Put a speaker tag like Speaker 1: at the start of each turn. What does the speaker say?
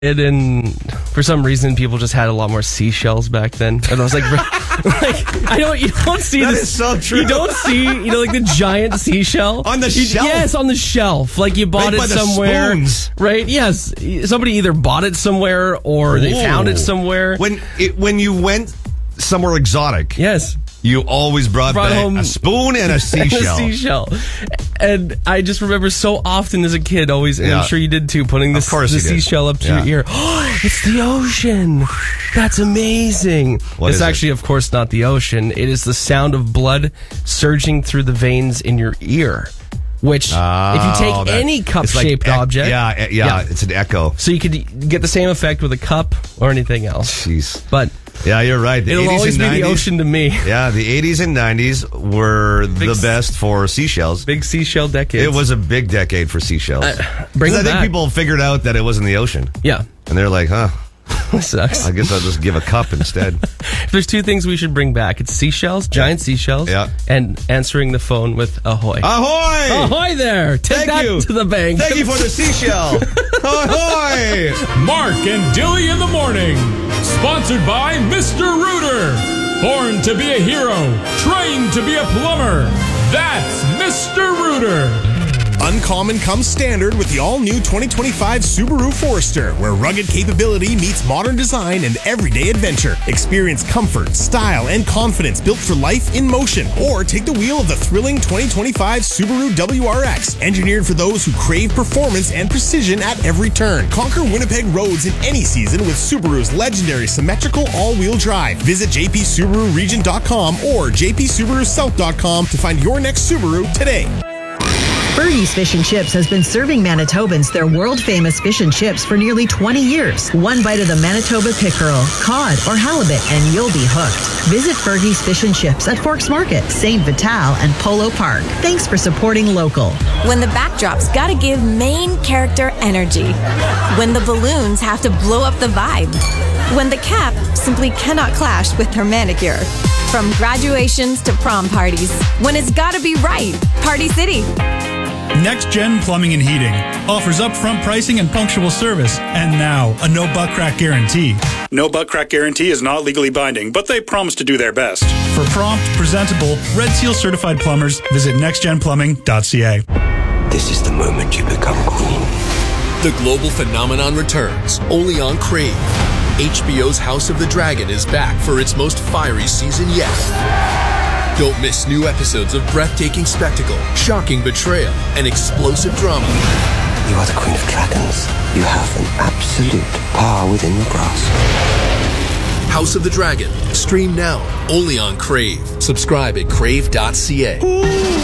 Speaker 1: And for some reason, people just had a lot more seashells back then. And I was like, you don't see
Speaker 2: That
Speaker 1: this.
Speaker 2: is so true.
Speaker 1: You don't see, like the giant seashell
Speaker 2: On the shelf?
Speaker 1: Yes, on the shelf. Like you bought
Speaker 2: Right
Speaker 1: it
Speaker 2: by the
Speaker 1: somewhere,
Speaker 2: spoons.
Speaker 1: right? Yes, somebody either bought it somewhere or they found it somewhere.
Speaker 2: When you went somewhere exotic,
Speaker 1: Yes.
Speaker 2: you always brought back
Speaker 1: home
Speaker 2: a spoon and a
Speaker 1: And
Speaker 2: seashell.
Speaker 1: a seashell. And I just remember so often as a kid, always, and
Speaker 2: Yeah.
Speaker 1: I'm sure you did too, putting the
Speaker 2: Of course you did.
Speaker 1: seashell up to
Speaker 2: Yeah.
Speaker 1: your ear. Oh, it's the ocean. That's amazing.
Speaker 2: What
Speaker 1: it's
Speaker 2: is it?
Speaker 1: actually, of course, not the ocean. It is the sound of blood surging through the veins in your ear. Which, if you take any cup-shaped object...
Speaker 2: Yeah, it's an echo.
Speaker 1: So you could get the same effect with a cup or anything else.
Speaker 2: Jeez.
Speaker 1: But
Speaker 2: Yeah, you're right. The
Speaker 1: it'll
Speaker 2: 80s
Speaker 1: always
Speaker 2: and
Speaker 1: be
Speaker 2: 90s,
Speaker 1: the ocean to me.
Speaker 2: Yeah, the 80s and 90s were the best for seashells.
Speaker 1: Big seashell decades.
Speaker 2: It was a big decade for seashells.
Speaker 1: Bring
Speaker 2: 'Cause
Speaker 1: them
Speaker 2: I think
Speaker 1: back.
Speaker 2: people figured out that it was in the ocean.
Speaker 1: Yeah.
Speaker 2: And they're like,
Speaker 1: This sucks.
Speaker 2: I guess I'll just give a cup instead.
Speaker 1: If there's two things we should bring back, it's seashells, giant seashells,
Speaker 2: Yeah.
Speaker 1: and answering the phone with ahoy.
Speaker 2: Ahoy!
Speaker 1: Ahoy there! Take
Speaker 2: Thank
Speaker 1: that
Speaker 2: you.
Speaker 1: to the bank.
Speaker 2: Thank you for the seashell. Ahoy!
Speaker 3: Mark and Dilly in the morning. Sponsored by Mr. Rooter. Born to be a hero, trained to be a plumber. That's Mr. Rooter.
Speaker 4: Uncommon comes standard with the all-new 2025 Subaru Forester, where rugged capability meets modern design and everyday adventure. Experience comfort, style, and confidence built for life in motion. Or take the wheel of the thrilling 2025 Subaru WRX, engineered for those who crave performance and precision at every turn. Conquer Winnipeg roads in any season with Subaru's legendary symmetrical all-wheel drive. Visit jpsubaruregion.com or jpsubarusouth.com to find your next Subaru today.
Speaker 5: Fergie's Fish and Chips has been serving Manitobans their world-famous fish and chips for nearly 20 years. One bite of the Manitoba pickerel, cod, or halibut, and you'll be hooked. Visit Fergie's Fish and Chips at Forks Market, St. Vital, and Polo Park. Thanks for supporting local.
Speaker 6: When the backdrop's gotta give main character energy. When the balloons have to blow up the vibe. When the cap simply cannot clash with her manicure. From graduations to prom parties. When it's gotta be right. Party City.
Speaker 7: Next Gen Plumbing and Heating offers upfront pricing and punctual service, and now a no butt crack guarantee.
Speaker 8: No butt crack guarantee is not legally binding, but they promise to do their best.
Speaker 7: For prompt, presentable, Red Seal certified plumbers, visit nextgenplumbing.ca.
Speaker 9: This is the moment you become queen.
Speaker 10: The global phenomenon returns, only on Crave. HBO's House of the Dragon is back for its most fiery season yet. Don't miss new episodes of breathtaking spectacle, shocking betrayal, and explosive drama.
Speaker 9: You are the queen of dragons. You have an absolute power within your grasp.
Speaker 10: House of the Dragon. Stream now, only on Crave. Subscribe at crave.ca.